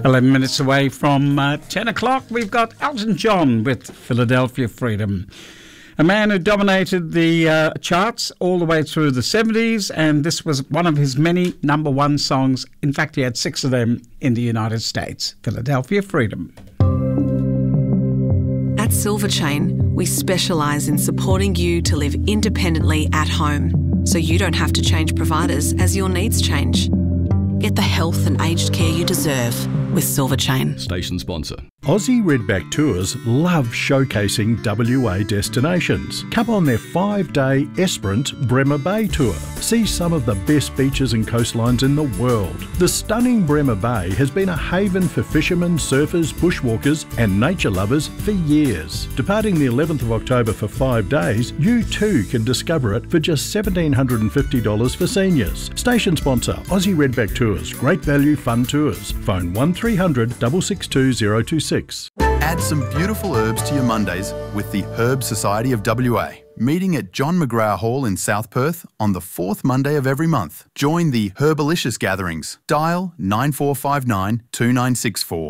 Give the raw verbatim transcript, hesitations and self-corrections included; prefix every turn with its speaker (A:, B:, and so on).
A: eleven minutes away from uh, ten o'clock, we've got Elton John with Philadelphia Freedom. A man who dominated the uh, charts all the way through the seventies, and this was one of his many number one songs. In fact, he had six of them in the United States. Philadelphia Freedom.
B: At Silver Chain, we specialise in supporting you to live independently at home, so you don't have to change providers as your needs change. Get the health and aged care you deserve with Silver Chain.
C: Station sponsor.
D: Aussie Redback Tours love showcasing W A destinations. Come on their five-day Esperance Bremer Bay tour. See some of the best beaches and coastlines in the world. The stunning Bremer Bay has been a haven for fishermen, surfers, bushwalkers and nature lovers for years. Departing the eleventh of October for five days, you too can discover it for just one thousand seven hundred fifty dollars for seniors. Station sponsor Aussie Redback Tours. Great value, fun tours. Phone one three hundred, six six two, zero two six.
E: Add some beautiful herbs to your Mondays with the Herb Society of W A, meeting at John McGrath Hall in South Perth on the fourth Monday of every month. Join the Herbalicious gatherings. Dial nine four five nine, two nine six four.